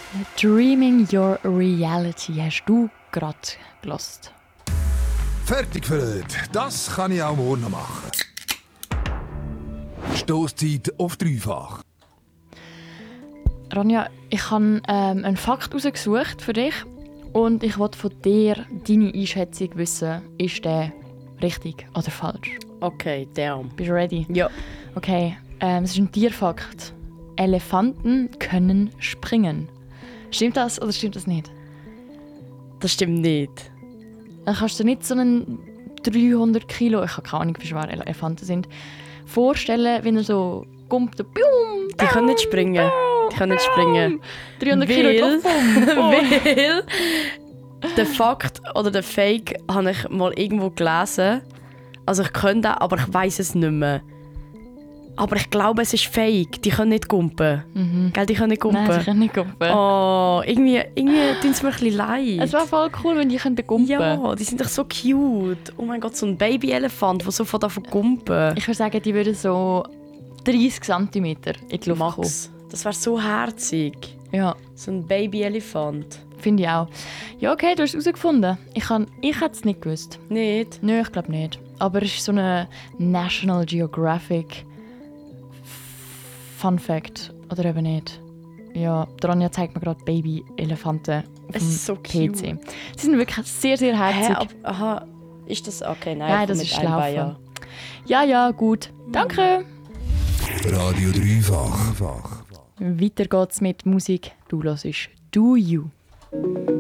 Dreaming Your Reality hast du gerade gelost. Fertig für heute. Das kann ich auch morgen noch machen. Stoßzeit auf 3-fach. Ronja, ich habe einen Fakt herausgesucht für dich und ich wollte von dir deine Einschätzung wissen. Ist der richtig oder falsch? Okay, damn. Bist du ready? Ja. Okay, es ist ein Tierfakt. Elefanten können springen. Stimmt das oder stimmt das nicht? Das stimmt nicht. Dann kannst du dir nicht so einen 300 Kilo, ich habe keine Ahnung, wie schwer Elefanten sind, vorstellen, wenn er so kommt, so, bium, Die können nicht springen. Die können nicht springen. 300 Kilo, Weil- bumm. Weil der Fakt oder der Fake habe ich mal irgendwo gelesen. Also ich könnte, aber ich weiß es nicht mehr. Aber ich glaube, es ist fake. Die können nicht gumpen. Gell, die können nicht gumpen. Nein, sie können nicht gumpen. Oh, irgendwie tun sie mir ein bisschen leid. Es wäre voll cool, wenn die gumpen könnten. Ja, die sind doch so cute. Oh mein Gott, so ein Baby-Elefant, der sofort gumpen. Ich würde sagen, die würden so 30 cm in die Luft Max, das wäre so herzig. kommen. Ja, So ein Baby-Elefant. finde ich auch. Ja, okay, du hast es herausgefunden. Ich hätte es nicht gewusst. Nicht? Nein, ich glaube nicht. Aber es ist so eine National Geographic Fun Fact. Oder eben nicht. Ja, Ronja zeigt mir gerade Baby-Elefanten auf Es dem ist so cute. PC. Sie sind wirklich sehr, sehr herzig. Aha, ist das... Okay, nein, Nein, ich das komme ist mit einem Laufen. Bein, Ja, gut. Danke. Radio 3-fach. Weiter geht's mit Musik. Du hörst Do You.